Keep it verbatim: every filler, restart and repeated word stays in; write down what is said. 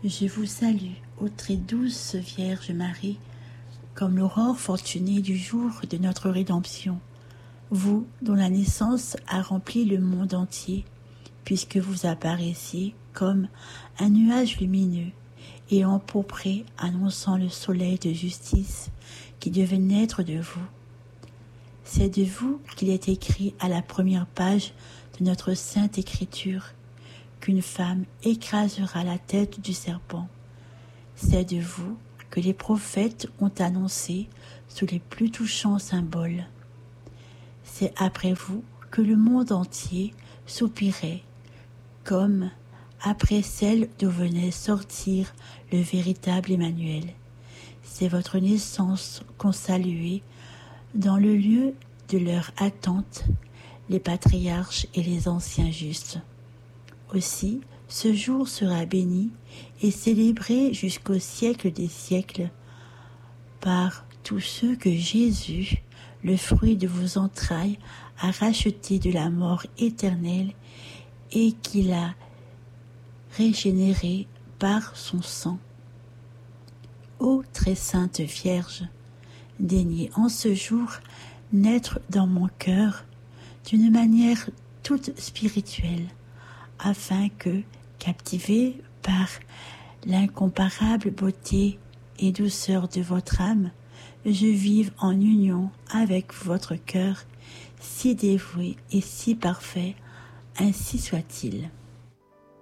Je vous salue, ô très douce Vierge Marie, comme l'aurore fortunée du jour de notre rédemption, vous dont la naissance a rempli le monde entier, puisque vous apparaissiez comme un nuage lumineux et empourpré annonçant le soleil de justice qui devait naître de vous. C'est de vous qu'il est écrit à la première page de notre Sainte Écriture qu'une femme écrasera la tête du serpent. C'est de vous que les prophètes ont annoncé sous les plus touchants symboles. C'est après vous que le monde entier soupirait, comme après celle d'où venait sortir le véritable Emmanuel. C'est votre naissance qu'ont saluée dans le lieu de leur attente les patriarches et les anciens justes. Aussi, ce jour sera béni et célébré jusqu'au siècle des siècles par tous ceux que Jésus, le fruit de vos entrailles, a rachetés de la mort éternelle et qu'il a régénérés par son sang. Ô très sainte Vierge, daignez en ce jour naître dans mon cœur d'une manière toute spirituelle, afin que, captivé par l'incomparable beauté et douceur de votre âme, je vive en union avec votre cœur, si dévoué et si parfait, ainsi soit-il.